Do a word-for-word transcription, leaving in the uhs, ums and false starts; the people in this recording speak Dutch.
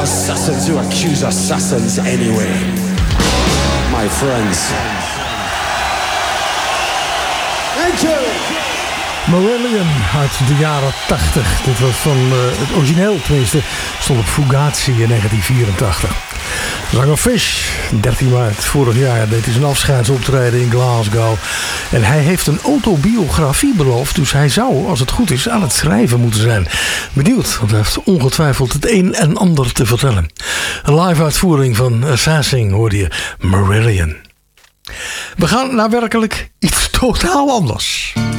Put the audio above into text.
assassins who accuse assassins anyway. My friends. Thank you. Marillion uit de jaren tachtig. Dit was van uh, het origineel, tenminste, stond op Fugazi in negentien vierentachtig. Zanger Fish, dertien maart vorig jaar deed hij zijn afscheidsoptreden in Glasgow. En hij heeft een autobiografie beloofd, dus hij zou, als het goed is, aan het schrijven moeten zijn. Benieuwd, want hij heeft ongetwijfeld het een en ander te vertellen. Een live uitvoering van Assassin hoorde je, Marillion. We gaan naar werkelijk iets totaal anders.